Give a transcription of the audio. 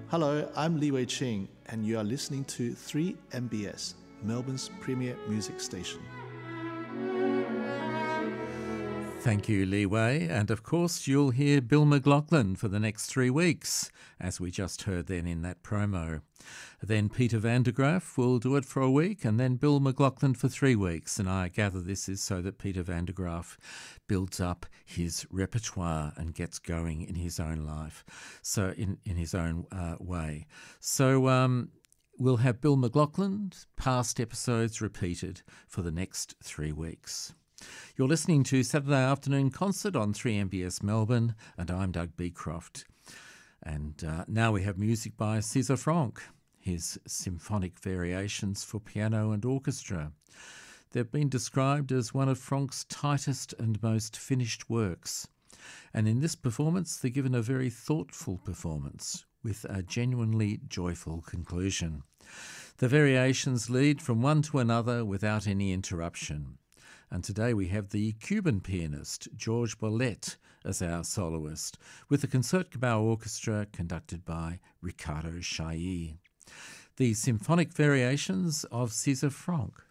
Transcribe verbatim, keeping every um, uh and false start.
Hello, I'm Li Wei Ching, and you are listening to three M B S, Melbourne's premier music station. Thank you, Li Wei. And of course, you'll hear Bill McLaughlin for the next three weeks, as we just heard then in that promo. Then Peter van der Graaf will do it for a week, and then Bill McLaughlin for three weeks. And I gather this is so that Peter van der Graaf builds up his repertoire and gets going in his own life, so in, in his own uh, way. So um, we'll have Bill McLaughlin's past episodes repeated for the next three weeks. You're listening to Saturday Afternoon Concert on three M B S Melbourne, and I'm Doug Beecroft. And uh, now we have music by César Franck, his symphonic variations for piano and orchestra. They've been described as one of Franck's tightest and most finished works. And in this performance, they're given a very thoughtful performance with a genuinely joyful conclusion. The variations lead from one to another without any interruption. And today we have the Cuban pianist George Bolet as our soloist, with the Concertgebouw Orchestra conducted by Ricardo Chailly. The symphonic variations of César Franck.